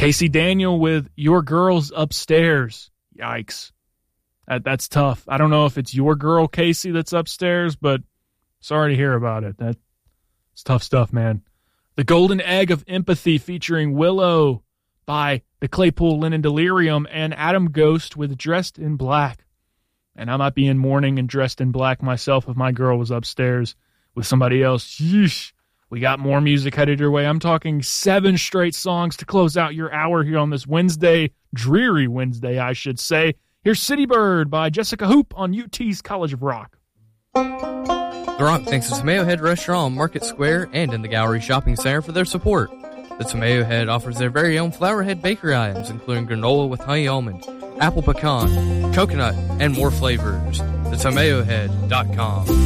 Casey Daniel with Your Girl's Upstairs. Yikes. That's tough. I don't know if it's your girl, Casey, that's upstairs, but sorry to hear about it. That's tough stuff, man. The Golden Egg of Empathy featuring Willow by the Claypool Lennon Delirium and Adam Ghost with Dressed in Black. And I might be in mourning and dressed in black myself if my girl was upstairs with somebody else. Yeesh. We got more music headed your way. I'm talking 7 straight songs to close out your hour here on this Wednesday, dreary Wednesday, I should say. Here's City Bird by Jessica Hoop on UT's College of Rock. The Rock thanks the Tomato Head Restaurant on Market Square and in the Gallery Shopping Center for their support. The Tomato Head offers their very own Flowerhead bakery items, including granola with honey almond, apple pecan, coconut, and more flavors. TheTomatoHead.com.